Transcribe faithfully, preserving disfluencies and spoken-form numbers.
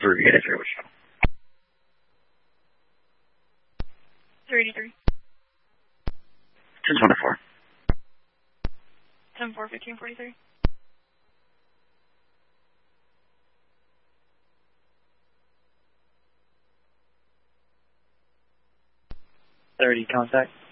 three eighty-three, which one? three eighty-three. ten twenty-four. ten four, fifteen forty-three. thirty, contact.